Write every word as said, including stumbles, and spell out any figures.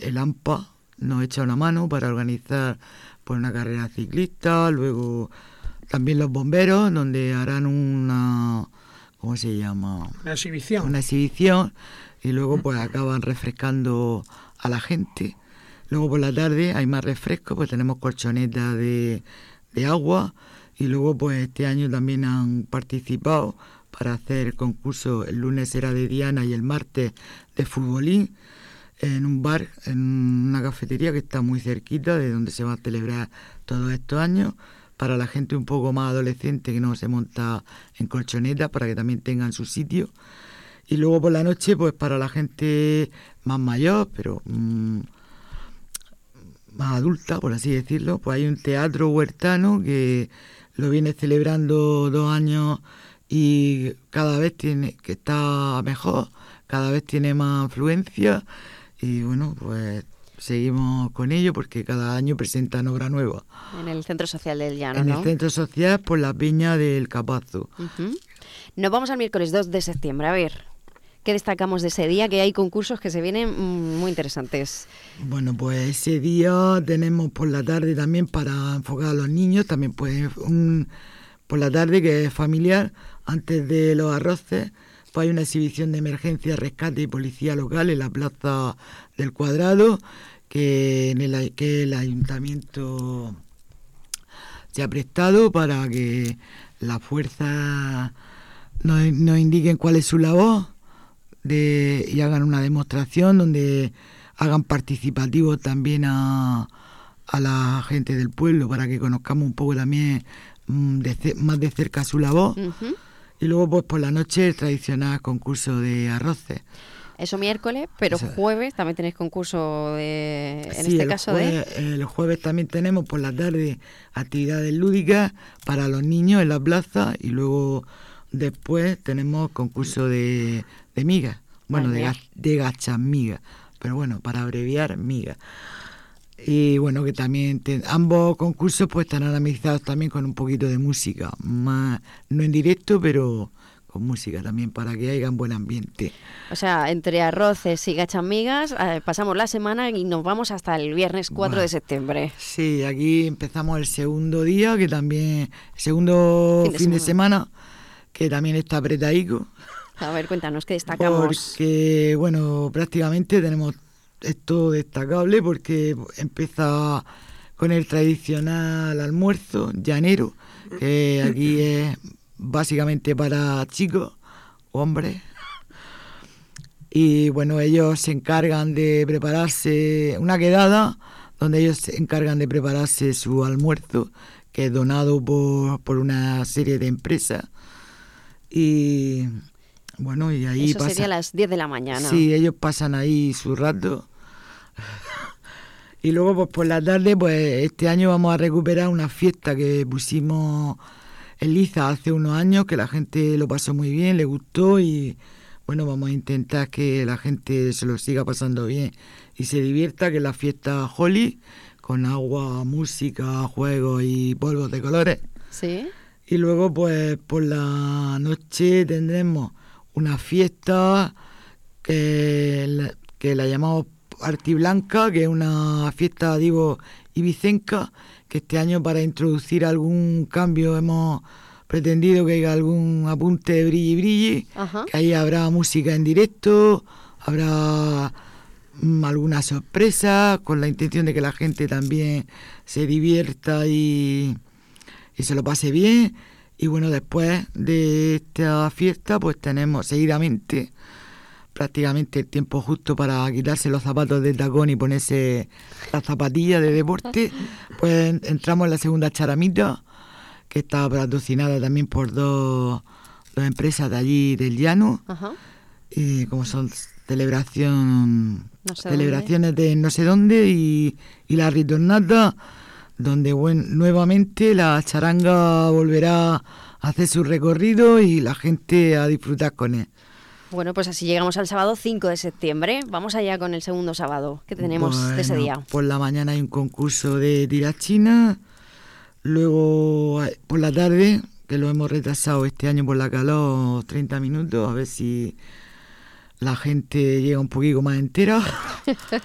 el AMPA nos echa una mano para organizar pues, una carrera ciclista, luego también los bomberos, donde harán una, ¿cómo se llama? Una exhibición. Una exhibición, y luego pues acaban refrescando a la gente. Luego por la tarde hay más refresco, pues tenemos colchonetas de, de agua, y luego pues este año también han participado para hacer concursos. El lunes era de Diana y el martes de futbolín, en un bar, en una cafetería que está muy cerquita de donde se va a celebrar todos estos años, para la gente un poco más adolescente que no se monta en colchonetas, para que también tengan su sitio. Y luego por la noche, pues para la gente más mayor, pero mmm, más adulta, por así decirlo, pues hay un teatro huertano que lo viene celebrando dos años y cada vez tiene que está mejor, cada vez tiene más afluencia, y bueno, pues seguimos con ello porque cada año presentan obra nueva. En el Centro Social del Llano, En ¿no? el Centro Social por la Peña del Capazo. Uh-huh. Nos vamos al miércoles dos de septiembre, a ver, ¿qué destacamos de ese día? Que hay concursos que se vienen mmm, muy interesantes. Bueno, pues ese día tenemos por la tarde también para enfocar a los niños, también pues un, por la tarde que es familiar, antes de los arroces, pues hay una exhibición de emergencia, rescate y policía local en la Plaza del Cuadrado, que, en el, que el ayuntamiento se ha prestado para que las fuerzas nos, nos indiquen cuál es su labor de, y hagan una demostración donde hagan participativo también a, a la gente del pueblo, para que conozcamos un poco también de, más de cerca su labor. Uh-huh. Y luego pues por la noche el tradicional concurso de arroces. Eso miércoles, pero Eso. jueves también tenéis concurso de, en sí, este el caso jueves, de... el jueves también tenemos por la tarde actividades lúdicas para los niños en la plaza, y luego después tenemos concurso de, de migas, bueno, Ay, de, ga, de gachas migas, pero bueno, para abreviar, migas. Y bueno, que también te, ambos concursos pues estarán amenizados también con un poquito de música, más no en directo, pero con música también, para que haya un buen ambiente. O sea, entre arroces y gachamigas eh, pasamos la semana y nos vamos hasta el viernes cuatro bueno, de septiembre. Sí, aquí empezamos el segundo día, que también, el segundo fin de, fin de semana. semana, que también está apretadico. A ver, cuéntanos, ¿qué destacamos? Porque, bueno, prácticamente tenemos esto destacable, porque empieza con el tradicional almuerzo llanero, que aquí es básicamente para chicos, hombres, y bueno, ellos se encargan de prepararse una quedada donde ellos se encargan de prepararse su almuerzo, que es donado por, por una serie de empresas, y bueno, y ahí eso pasa, sería a las diez de la mañana. Sí, ellos pasan ahí su rato. Y luego pues por la tarde, pues este año vamos a recuperar una fiesta que pusimos en Liza hace unos años, que la gente lo pasó muy bien, le gustó, y bueno, vamos a intentar que la gente se lo siga pasando bien y se divierta, que es la fiesta Holly, con agua, música, juegos y polvos de colores. Sí. Y luego pues por la noche tendremos una fiesta que la, que la llamamos Artiblanca, que es una fiesta, digo, ibicenca, que este año, para introducir algún cambio, hemos pretendido que haya algún apunte de brilli brilli. Ajá. Que ahí habrá música en directo, habrá mmm, alguna sorpresa, con la intención de que la gente también se divierta y, y se lo pase bien. Y bueno, después de esta fiesta pues tenemos seguidamente prácticamente el tiempo justo para quitarse los zapatos de tacón y ponerse las zapatillas de deporte. Pues entramos en la segunda charamita, que está patrocinada también por dos, dos empresas de allí del llano. Ajá. Y como son celebración no sé celebraciones dónde. de no sé dónde, y, y la ritornata, donde bueno, nuevamente la charanga volverá a hacer su recorrido y la gente a disfrutar con él. Bueno, pues así llegamos al sábado cinco de septiembre. Vamos allá con el segundo sábado que tenemos bueno, de ese día. Por la mañana hay un concurso de tirachina, luego por la tarde, que lo hemos retrasado este año por la calor, treinta minutos, a ver si la gente llega un poquito más entera.